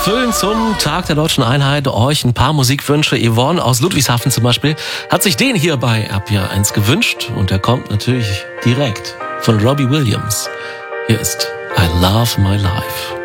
erfüllen zum Tag der Deutschen Einheit euch ein paar Musikwünsche. Yvonne aus Ludwigshafen zum Beispiel hat sich den hier bei RPR 1 gewünscht und der kommt natürlich direkt von Robbie Williams. Hier ist I Love My Life.